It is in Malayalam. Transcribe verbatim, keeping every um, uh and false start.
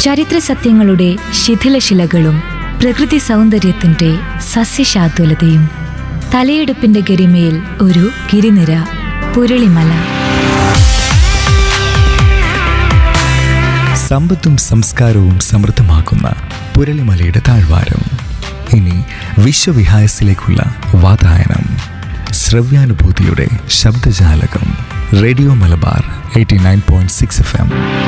ചരിത്ര സത്യങ്ങളുടെ ശിഥിലശിലകളും പ്രകൃതി സൗന്ദര്യത്തിന്റെ സസ്യശാതുലതയും തലയെടുപ്പിന്റെ ഗരിമയിൽ ഒരു ഗിരിനിര, പുരളിമല. സമ്പത്തും സംസ്കാരവും സമൃദ്ധമാക്കുന്ന പുരളിമലയുടെ താഴ്വാരം. ഇനി വിശ്വവിഹായസിലേക്കുള്ള വാതായനം. ശ്രവ്യാനുഭൂതിയുടെ ശബ്ദജാലകം. Radio Malabar eighty nine point six F M.